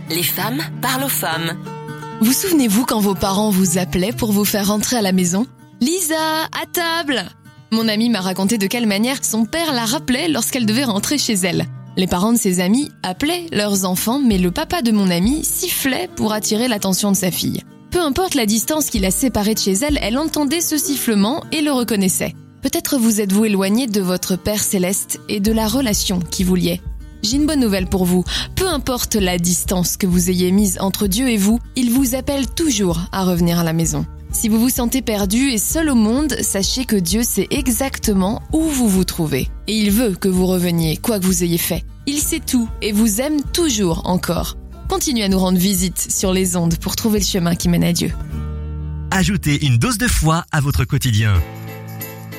Les femmes parlent aux femmes. Vous souvenez-vous quand vos parents vous appelaient pour vous faire rentrer à la maison ? Lisa, à table ! Mon amie m'a raconté de quelle manière son père la rappelait lorsqu'elle devait rentrer chez elle. Les parents de ses amis appelaient leurs enfants, mais le papa de mon amie sifflait pour attirer l'attention de sa fille. Peu importe la distance qui la séparait de chez elle, elle entendait ce sifflement et le reconnaissait. Peut-être vous êtes-vous éloigné de votre Père Céleste et de la relation qui vous liait. J'ai une bonne nouvelle pour vous. Peu importe la distance que vous ayez mise entre Dieu et vous, il vous appelle toujours à revenir à la maison. Si vous vous sentez perdu et seul au monde, sachez que Dieu sait exactement où vous vous trouvez. Et il veut que vous reveniez, quoi que vous ayez fait. Il sait tout et vous aime toujours encore. Continuez à nous rendre visite sur les ondes pour trouver le chemin qui mène à Dieu. Ajoutez une dose de foi à votre quotidien.